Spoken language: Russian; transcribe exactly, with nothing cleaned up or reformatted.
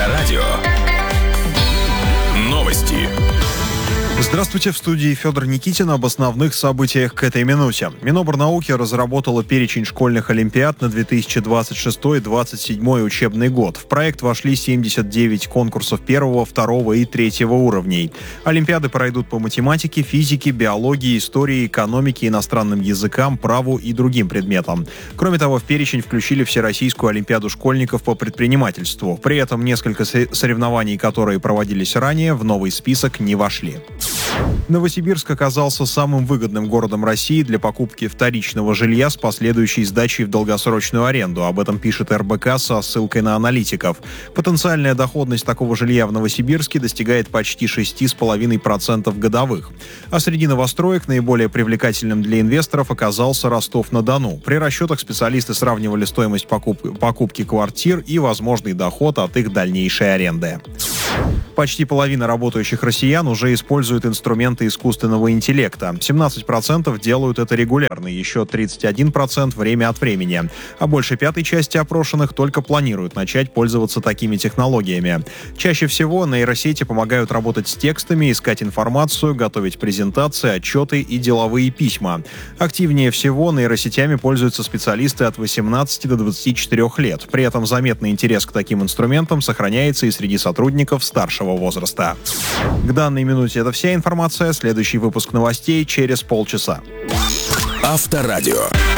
Авторадио. Новости. Здравствуйте, в студии Федор Никитин об основных событиях к этой минуте. Минобрнауки разработала перечень школьных олимпиад на две тысячи двадцать шестой - двадцать седьмой учебный год. В проект вошли семьдесят девять конкурсов первого, второго и третьего уровней. Олимпиады пройдут по математике, физике, биологии, истории, экономике, иностранным языкам, праву и другим предметам. Кроме того, в перечень включили Всероссийскую олимпиаду школьников по предпринимательству. При этом несколько соревнований, которые проводились ранее, в новый список не вошли. Новосибирск оказался самым выгодным городом России для покупки вторичного жилья с последующей сдачей в долгосрочную аренду. Об этом пишет эр бэ ка со ссылкой на аналитиков. Потенциальная доходность такого жилья в Новосибирске достигает почти шесть целых пять десятых процента годовых. А среди новостроек наиболее привлекательным для инвесторов оказался Ростов-на-Дону. При расчетах специалисты сравнивали стоимость покуп- покупки квартир и возможный доход от их дальнейшей аренды. Почти половина работающих россиян уже используют инструменты искусственного интеллекта. семнадцать процентов делают это регулярно, еще тридцать один процент время от времени. А больше пятой части опрошенных только планируют начать пользоваться такими технологиями. Чаще всего нейросети помогают работать с текстами, искать информацию, готовить презентации, отчеты и деловые письма. Активнее всего нейросетями пользуются специалисты от восемнадцати до двадцати четырёх лет. При этом заметный интерес к таким инструментам сохраняется и среди сотрудников старшего возраста. К данной минуте это вся информация. Следующий выпуск новостей через полчаса. Авторадио.